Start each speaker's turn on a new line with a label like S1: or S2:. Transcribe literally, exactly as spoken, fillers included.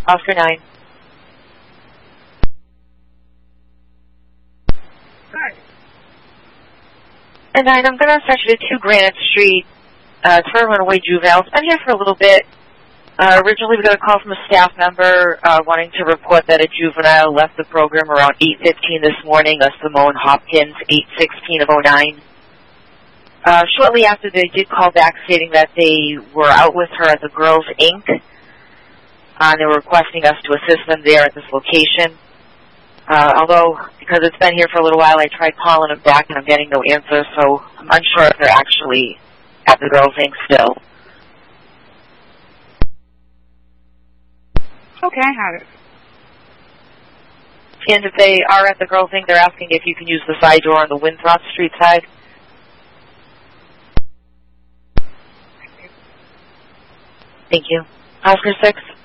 S1: Oscar nine.
S2: Hi.
S1: And nine, I'm going to start you to two Granite Street. Uh, it's for a runaway juvenile. It's been here for a little bit. Uh, originally, we got a call from a staff member uh, wanting to report that a juvenile left the program around eight fifteen this morning, a Simone Hopkins, eight sixteen of oh nine. Uh, shortly after, they did call back stating that they were out with her at the Girls Incorporated. Uh, they were requesting us to assist them there at this location. Uh, although, because it's been here for a little while, I tried calling them back and I'm getting no answer, so I'm unsure if they're actually at the Girls Incorporated still.
S2: Okay, I have it.
S1: And if they are at the Girls Incorporated, they're asking if you can use the side door on the Winthrop Street side. Thank you. Oscar six.